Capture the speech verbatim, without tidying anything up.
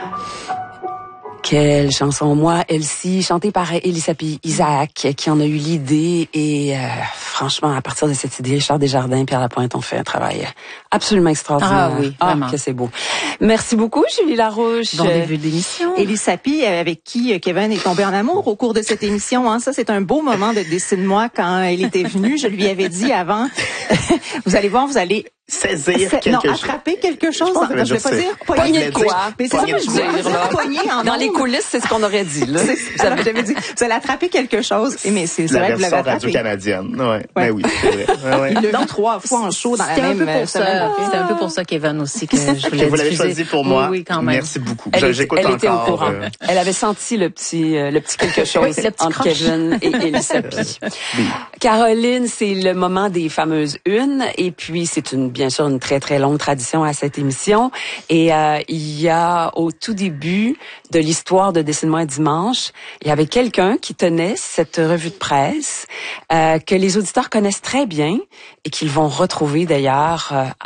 Quelle chanson, moi, Elsie, chantée par Elisapie Isaac, qui en a eu l'idée. Et euh, franchement, à partir de cette idée, Richard Desjardins et Pierre Lapointe ont fait un travail absolument extraordinaire. Ah oui, ah, vraiment. que c'est beau. Merci beaucoup, Julie Larouche. Bon début d'émission. Elisapie, avec qui Kevin est tombé en amour au cours de cette émission. Hein. Ça, c'est un beau moment de Dessine-moi quand elle était venue. Je lui avais dit avant, vous allez voir, vous allez... Saisir quelque non, chose. attraper quelque chose. Je, pense que je vais pas dire, dire poigner poigner de quoi. Mais c'est ça Poigner que je de voulais quoi. dire. Poigner en Dans les ondes. coulisses, c'est ce qu'on aurait dit. Là. C'est- Alors, j'avais dit, vous allez attraper quelque chose. Et mais c'est c'est La vrai que vous l'avez version attrapé. radio-canadienne. Ouais. Ben oui, c'est vrai. Ouais, ouais. Il l'a vu trois fois en show dans la C'était un peu même pour semaine. ça. C'était un peu pour ça, Kevin, aussi, que je voulais Vous l'avez diffuser. choisi pour moi. Oui, oui, quand même. Merci beaucoup. Elle, Je- est- J'écoute elle était au encore. courant. euh, Elle avait senti le petit, euh, le petit quelque chose Oui, le petit entre croche. Kevin et Elisapie. oui. Caroline, c'est le moment des fameuses unes. Et puis, c'est une, bien sûr, une très, très longue tradition à cette émission. Et euh, il y a, au tout début de l'histoire de Dessine-moi un dimanche, il y avait quelqu'un qui tenait cette revue de presse euh, que les auditeurs connaissent très bien et qu'ils vont retrouver d'ailleurs euh,